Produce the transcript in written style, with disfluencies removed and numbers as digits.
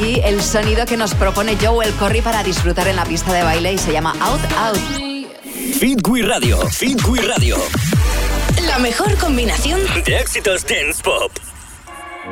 aquí el sonido que nos propone Joel Corry para disfrutar en la pista de baile y se llama Out Out. Fit We Radio, Fit We Radio. La mejor combinación de éxitos dance pop.